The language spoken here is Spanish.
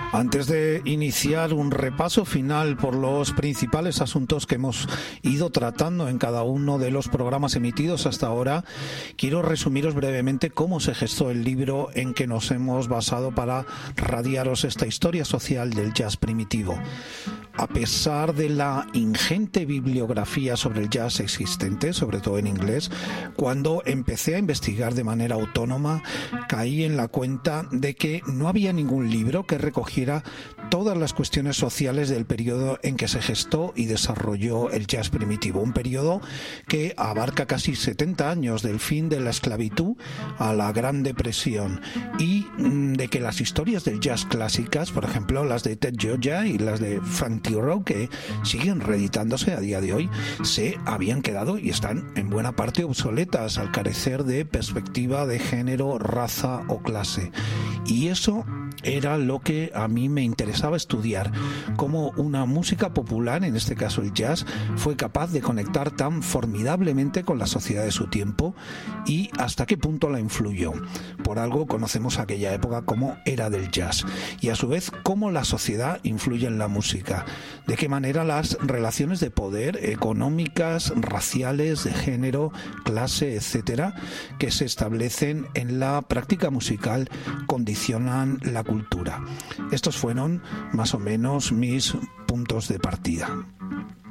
Antes de iniciar un repaso final por los principales asuntos que hemos ido tratando en cada uno de los programas emitidos hasta ahora, quiero resumiros brevemente cómo se gestó el libro en que nos hemos basado para radiaros esta historia social del jazz primitivo. A pesar de la ingente bibliografía sobre el jazz existente, sobre todo en inglés, cuando empecé a investigar de manera autónoma, caí en la cuenta de que no había ningún libro que recogiera todas las cuestiones sociales del periodo en que se gestó y desarrolló el jazz primitivo, un periodo que abarca casi 70 años, del fin de la esclavitud a la Gran Depresión, y de que las historias del jazz clásicas, por ejemplo las de Ted Gioia y las de Frank Turro, que siguen reeditándose a día de hoy, se habían quedado y están en buena parte obsoletas al carecer de perspectiva de género, raza o clase. Y eso era lo que a mí me interesaba estudiar, cómo una música popular, en este caso el jazz, fue capaz de conectar tan formidablemente con la sociedad de su tiempo y hasta qué punto la influyó. Por algo conocemos aquella época como era del jazz, y a su vez cómo la sociedad influye en la música, de qué manera las relaciones de poder económicas, raciales, de género, clase, etcétera, que se establecen en la práctica musical condicionan la cultura. Estos fueron más o menos mis puntos de partida.